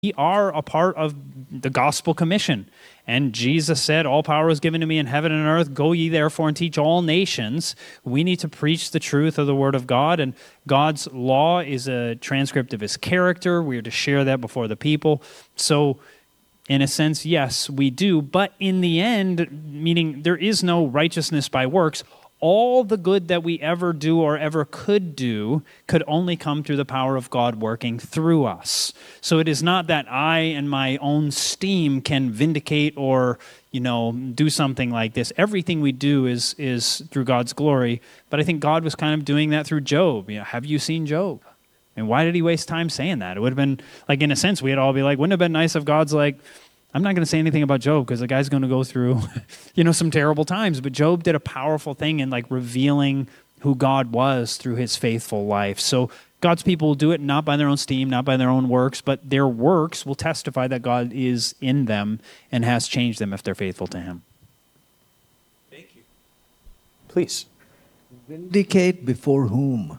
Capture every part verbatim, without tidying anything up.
We are a part of the gospel commission. And Jesus said, all power is given to me in heaven and earth. Go ye therefore and teach all nations. We need to preach the truth of the word of God. And God's law is a transcript of his character. We are to share that before the people. So in a sense, yes, we do. But in the end, meaning there is no righteousness by works, all the good that we ever do or ever could do could only come through the power of God working through us. So it is not that I and my own steam can vindicate or, you know, do something like this. Everything we do is is through God's glory. But I think God was kind of doing that through Job. You know, have you seen Job? And why did he waste time saying that? It would have been, like, in a sense, we'd all be like, wouldn't it have been nice if God's like, I'm not going to say anything about Job because the guy's going to go through, you know, some terrible times. But Job did a powerful thing in like revealing who God was through his faithful life. So God's people will do it not by their own steam, not by their own works, but their works will testify that God is in them and has changed them if they're faithful to him. Thank you. Please. Vindicate before whom?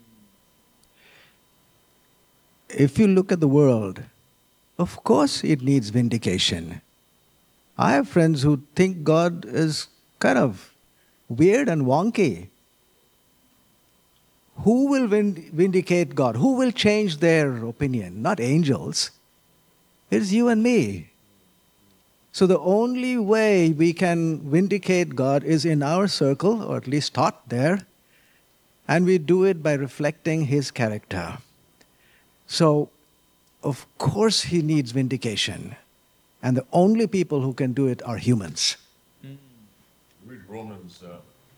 If you look at the world, of course it needs vindication. I have friends who think God is kind of weird and wonky. Who will vind- vindicate God? Who will change their opinion? Not angels. It's you and me. So the only way we can vindicate God is in our circle, or at least taught there, and we do it by reflecting his character. So, of course he needs vindication. And the only people who can do it are humans. Read Romans uh,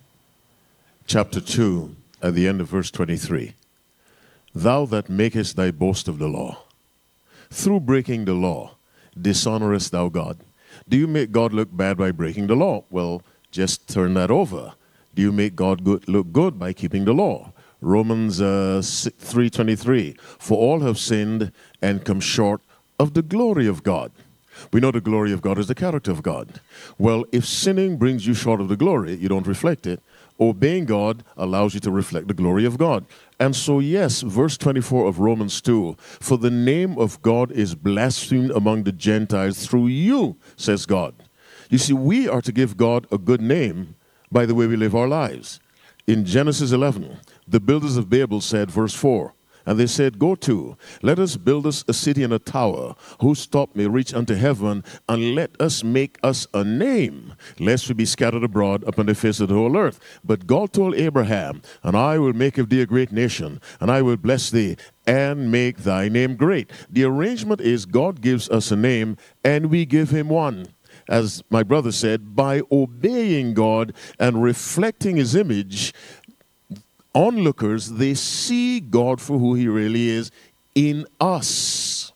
chapter two at the end of verse twenty-three. Thou that makest thy boast of the law, through breaking the law, dishonorest thou God. Do you make God look bad by breaking the law? Well, just turn that over. Do you make God good, look good by keeping the law? Romans uh, three twenty-three. For all have sinned and come short of the glory of God. We know the glory of God is the character of God. Well, if sinning brings you short of the glory, you don't reflect it. Obeying God allows you to reflect the glory of God. And so, yes, verse twenty-four of Romans two, for the name of God is blasphemed among the Gentiles through you, says God. You see, we are to give God a good name by the way we live our lives. In Genesis eleven, the builders of Babel said, verse four, and they said, go to, let us build us a city and a tower, whose top may reach unto heaven, and let us make us a name, lest we be scattered abroad upon the face of the whole earth. But God told Abraham, and I will make of thee a great nation, and I will bless thee, and make thy name great. The arrangement is God gives us a name, and we give him one. As my brother said, by obeying God and reflecting his image, onlookers, they see God for who he really is in us.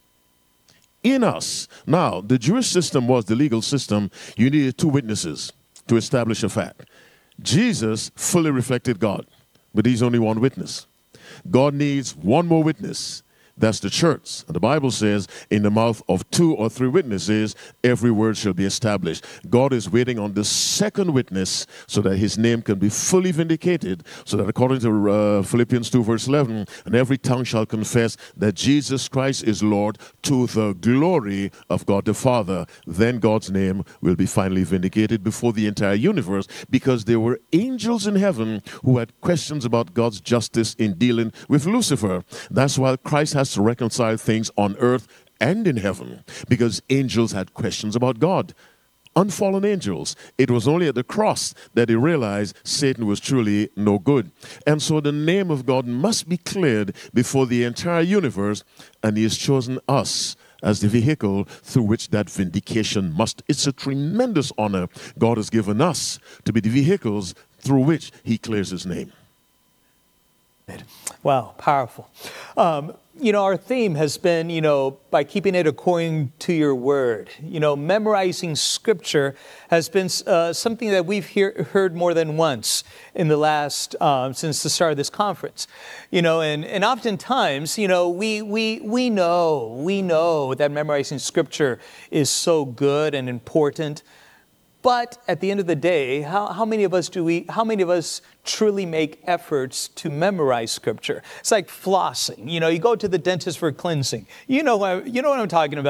In us. Now, the Jewish system was the legal system. You needed two witnesses to establish a fact. Jesus fully reflected God, but he's only one witness. God needs one more witness. That's the church. And the Bible says, in the mouth of two or three witnesses, every word shall be established. God is waiting on the second witness so that his name can be fully vindicated, so that according to uh, Philippians two verse eleven, and every tongue shall confess that Jesus Christ is Lord, to the glory of God the Father. Then God's name will be finally vindicated before the entire universe, because there were angels in heaven who had questions about God's justice in dealing with Lucifer. That's why Christ has to reconcile things on earth and in heaven, because angels had questions about God. Unfallen angels. It was only at the cross that he realized Satan was truly no good. And so the name of God must be cleared before the entire universe, and he has chosen us as the vehicle through which that vindication must. It's a tremendous honor God has given us to be the vehicles through which he clears his name. Wow, powerful. Um, you know, our theme has been, you know, by keeping it according to your word. You know, memorizing Scripture has been uh, something that we've hear, heard more than once in the last, um, since the start of this conference. You know, and, and oftentimes, you know, we, we, we know, we know that memorizing Scripture is so good and important. But at the end of the day, how, how many of us do we, how many of us truly make efforts to memorize Scripture? It's like flossing. You know, you go to the dentist for cleansing. You know, what- you know what I'm talking about.